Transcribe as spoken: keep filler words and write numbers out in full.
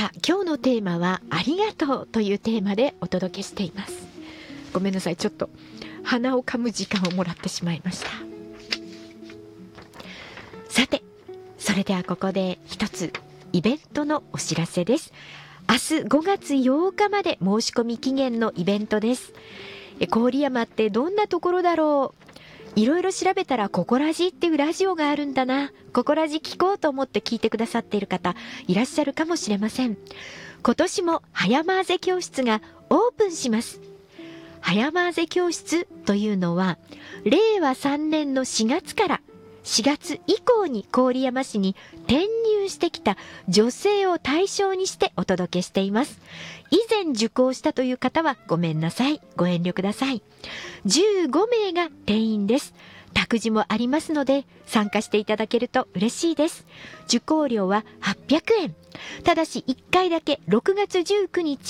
さあ、今日のテーマはありがとうというテーマでお届けしています。ごめんなさい、ちょっと鼻を噛む時間をもらってしまいました。さて、それではここで一つイベントのお知らせです。明日ごがつようかまで申し込み期限のイベントです。え郡山ってどんなところだろう。いろいろ調べたらココラジっていうラジオがあるんだな。ココラジ聞こうと思って聞いてくださっている方いらっしゃるかもしれません。今年も早回ぜ教室がオープンします。早回ぜ教室というのはれいわさんねんのしがつからしがつ以降に郡山市に転入してきた女性を対象にしてお届けしています。以前受講したという方はごめんなさい、ご遠慮ください。じゅうごめいが定員です。託児もありますので参加していただけると嬉しいです。受講料ははっぴゃくえん。ただしいっかいだけろくがつじゅうくにち